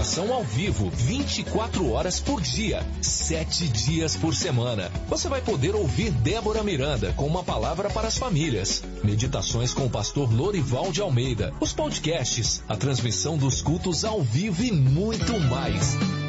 oração ao vivo, 24 horas por dia, 7 dias por semana. Você vai poder ouvir Débora Miranda com uma palavra para as famílias, meditações com o pastor Lorival de Almeida, os podcasts, a transmissão dos cultos ao vivo e muito mais.